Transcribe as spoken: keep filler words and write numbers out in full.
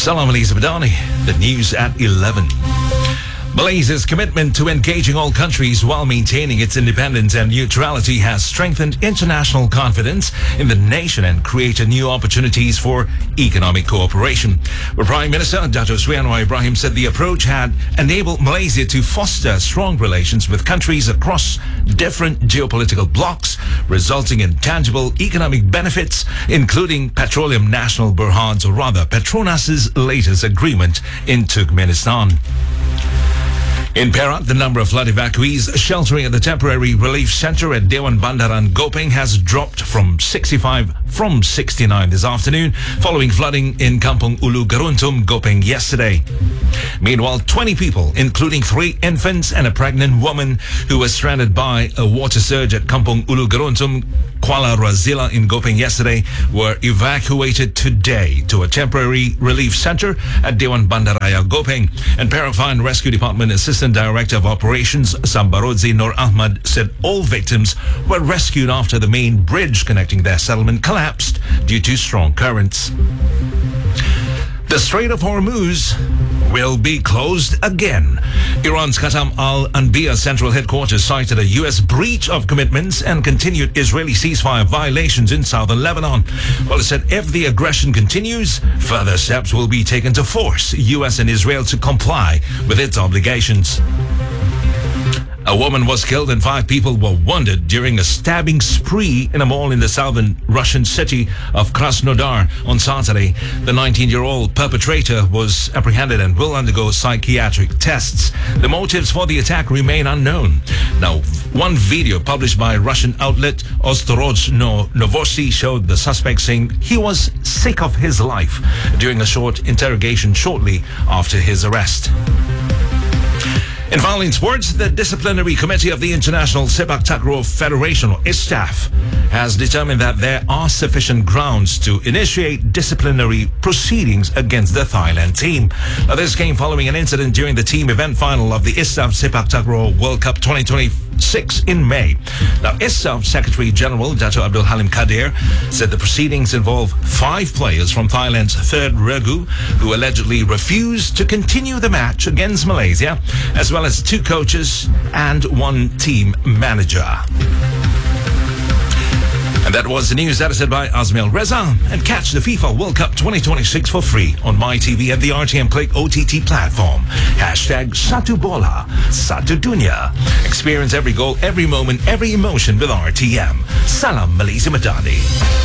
Salam Malaysia Madani, the news at eleven. Malaysia's commitment to engaging all countries while maintaining its independence and neutrality has strengthened international confidence in the nation and created new opportunities for economic cooperation. But Prime Minister Dato Sri Anwar Ibrahim said the approach had enabled Malaysia to foster strong relations with countries across different geopolitical blocs, resulting in tangible economic benefits, including Petroleum Nasional Berhad's, or rather Petronas's latest agreement in Turkmenistan. In Perak, the number of flood evacuees sheltering at the temporary relief center at Dewan Bandaran Gopeng has dropped from sixty-five from sixty-nine this afternoon, following flooding in Kampung Ulu Garuntum, Gopeng yesterday. Meanwhile, twenty people, including three infants and a pregnant woman who was stranded by a water surge at Kampung Ulu Garuntum, Kuala Razila in Gopeng yesterday, were evacuated today to a temporary relief center at Dewan Bandaraya Gopeng. And Perak Fire and Rescue Department Assistant Director of Operations Sambarodzi Nur Ahmad said all victims were rescued after the main bridge connecting their settlement collapsed due to strong currents. The Strait of Hormuz will be closed again. Iran's Qatam al-Anbiya central headquarters cited a U S breach of commitments and continued Israeli ceasefire violations in southern Lebanon. Well, it said if the aggression continues, further steps will be taken to force U S and Israel to comply with its obligations. A woman was killed and five people were wounded during a stabbing spree in a mall in the southern Russian city of Krasnodar on Saturday. The nineteen-year-old perpetrator was apprehended and will undergo psychiatric tests. The motives for the attack remain unknown. Now, one video published by Russian outlet Ostorozhno Novosti showed the suspect saying he was sick of his life during a short interrogation shortly after his arrest. In finally, in sports, the Disciplinary Committee of the International Sepak Takraw Federation, or I S T A F, has determined that there are sufficient grounds to initiate disciplinary proceedings against the Thailand team. Now, this came following an incident during the team event final of the I S T A F Sepak Takraw World Cup twenty twenty-six in May. Now, I S T A F Secretary General Dato Abdul Halim Kadir said the proceedings involve five players from Thailand's third Regu who allegedly refused to continue the match against Malaysia, as well as two coaches and one team manager. And that was the news that is said by Azmail Reza. And catch the FIFA World Cup twenty twenty-six for free on MyTV and the R T M Click O T T platform. Hashtag Satu Bola, Satu Dunia. Experience every goal, every moment, every emotion with R T M. Salam Malaysia Madani.